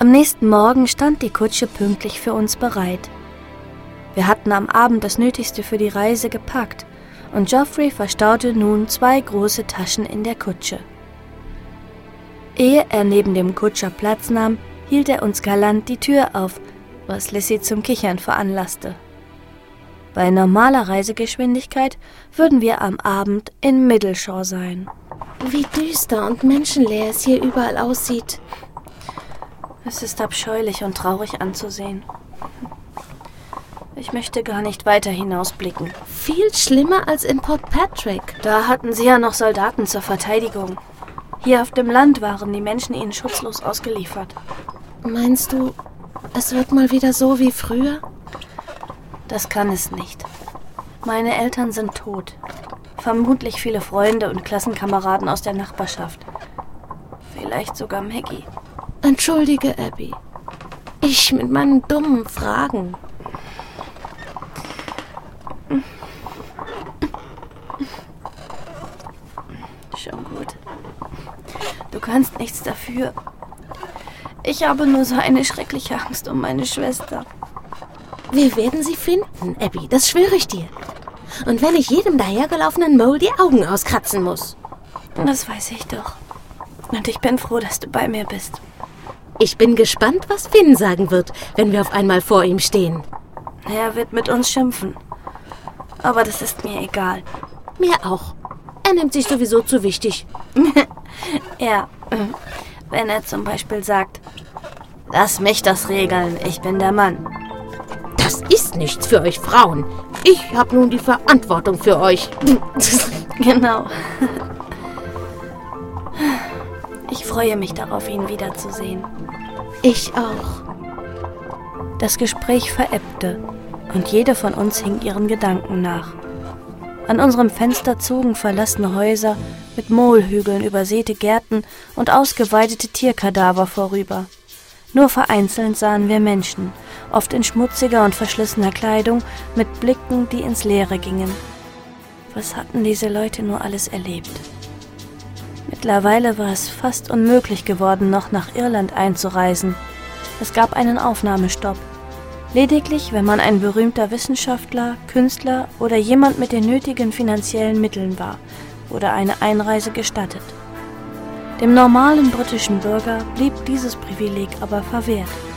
Am nächsten Morgen stand die Kutsche pünktlich für uns bereit. Wir hatten am Abend das Nötigste für die Reise gepackt und Geoffrey verstaute nun 2 große Taschen in der Kutsche. Ehe er neben dem Kutscher Platz nahm, hielt er uns galant die Tür auf, was Lissy zum Kichern veranlasste. Bei normaler Reisegeschwindigkeit würden wir am Abend in Middleshore sein. Wie düster und menschenleer es hier überall aussieht. Es ist abscheulich und traurig anzusehen. Ich möchte gar nicht weiter hinausblicken. Viel schlimmer als in Port Patrick. Da hatten sie ja noch Soldaten zur Verteidigung. Hier auf dem Land waren die Menschen ihnen schutzlos ausgeliefert. Meinst du, es wird mal wieder so wie früher? Das kann es nicht. Meine Eltern sind tot. Vermutlich viele Freunde und Klassenkameraden aus der Nachbarschaft. Vielleicht sogar Maggie. Entschuldige, Abby. Ich mit meinen dummen Fragen. Schon gut. Du kannst nichts dafür. Ich habe nur so eine schreckliche Angst um meine Schwester. Wir werden sie finden, Abby, das schwöre ich dir. Und wenn ich jedem dahergelaufenen Mole die Augen auskratzen muss. Das weiß ich doch. Und ich bin froh, dass du bei mir bist. Ich bin gespannt, was Finn sagen wird, wenn wir auf einmal vor ihm stehen. Er wird mit uns schimpfen. Aber das ist mir egal. Mir auch. Er nimmt sich sowieso zu wichtig. Ja, wenn er zum Beispiel sagt, lass mich das regeln, ich bin der Mann. Das ist nichts für euch Frauen. Ich habe nun die Verantwortung für euch. Genau. Ich freue mich darauf, ihn wiederzusehen. Ich auch. Das Gespräch verebbte und jede von uns hing ihren Gedanken nach. An unserem Fenster zogen verlassene Häuser mit Mohlhügeln, übersäte Gärten und ausgeweidete Tierkadaver vorüber. Nur vereinzelt sahen wir Menschen, oft in schmutziger und verschlissener Kleidung, mit Blicken, die ins Leere gingen. Was hatten diese Leute nur alles erlebt? Mittlerweile war es fast unmöglich geworden, noch nach Irland einzureisen. Es gab einen Aufnahmestopp. Lediglich, wenn man ein berühmter Wissenschaftler, Künstler oder jemand mit den nötigen finanziellen Mitteln war, wurde eine Einreise gestattet. Dem normalen britischen Bürger blieb dieses Privileg aber verwehrt.